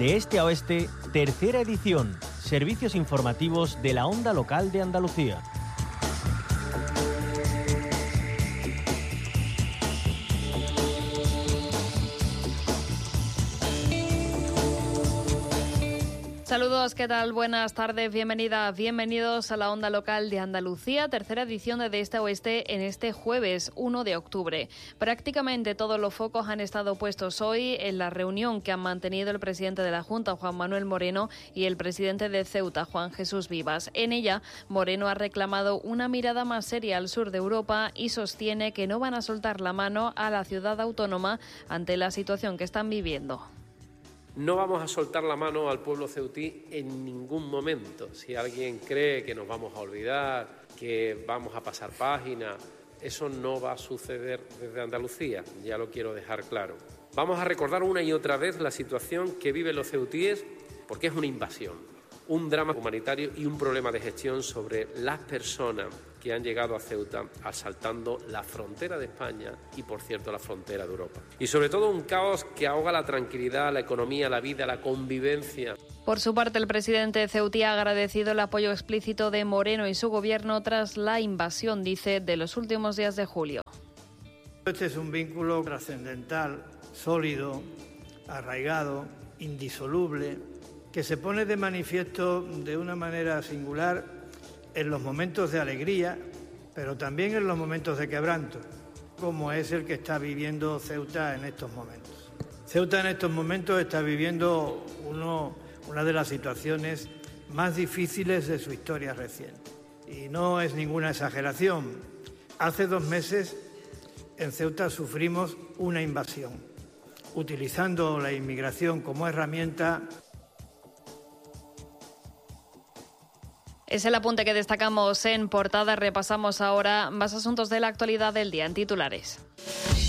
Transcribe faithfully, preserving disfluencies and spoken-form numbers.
De este a oeste, tercera edición. Servicios informativos de la onda local de Andalucía. Saludos, ¿qué tal? Buenas tardes, bienvenidas, bienvenidos a la onda local de Andalucía, tercera edición de De Este a Oeste en este jueves uno de octubre. Prácticamente todos los focos han estado puestos hoy en la reunión que han mantenido el presidente de la Junta, Juan Manuel Moreno, y el presidente de Ceuta, Juan Jesús Vivas. En ella, Moreno ha reclamado una mirada más seria al sur de Europa y sostiene que no van a soltar la mano a la ciudad autónoma ante la situación que están viviendo. No vamos a soltar la mano al pueblo ceutí en ningún momento. Si alguien cree que nos vamos a olvidar, que vamos a pasar página, eso no va a suceder desde Andalucía, ya lo quiero dejar claro. Vamos a recordar una y otra vez la situación que viven los ceutíes, porque es una invasión, un drama humanitario y un problema de gestión sobre las personas que han llegado a Ceuta asaltando la frontera de España y, por cierto, la frontera de Europa. Y sobre todo un caos que ahoga la tranquilidad, la economía, la vida, la convivencia. Por su parte, el presidente ceutí ha agradecido el apoyo explícito de Moreno y su gobierno tras la invasión, dice, de los últimos días de julio. Este es un vínculo trascendental, sólido, arraigado, indisoluble, que se pone de manifiesto de una manera singular en los momentos de alegría, pero también en los momentos de quebranto, como es el que está viviendo Ceuta en estos momentos. Ceuta en estos momentos está viviendo uno, una de las situaciones más difíciles de su historia reciente. Y no es ninguna exageración. Hace dos meses en Ceuta sufrimos una invasión, utilizando la inmigración como herramienta. Es el apunte que destacamos en portada. Repasamos ahora más asuntos de la actualidad del día en titulares.